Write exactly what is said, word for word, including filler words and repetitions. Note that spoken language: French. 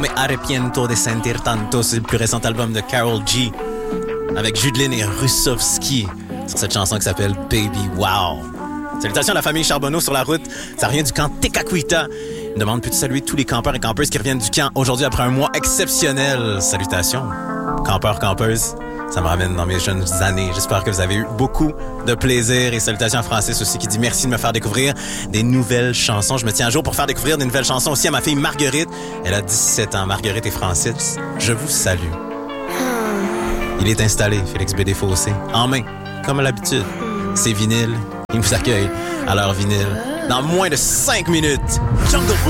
Me Arrepiento de Sentir Tanto, c'est le plus récent album de Karol G, avec Judeline et Russovski, sur cette chanson qui s'appelle Baby Wow. Salutations à la famille Charbonneau sur la route, ça revient du camp Tekakwitha. Une demande, peux-tu saluer tous les campeurs et campeuses qui reviennent du camp aujourd'hui après un mois exceptionnel? Salutations, campeurs, campeuses. Ça me ramène dans mes jeunes années. J'espère que vous avez eu beaucoup de plaisir. Et salutations à Francis aussi qui dit merci de me faire découvrir des nouvelles chansons. Je me tiens à jour pour faire découvrir des nouvelles chansons aussi à ma fille Marguerite. Elle a dix-sept ans. Marguerite et Francis, je vous salue. Il est installé, Félix B. Desfossés, en main, comme à l'habitude. C'est vinyle. Il vous accueille à leur vinyle dans moins de cinq minutes. Jungle Book.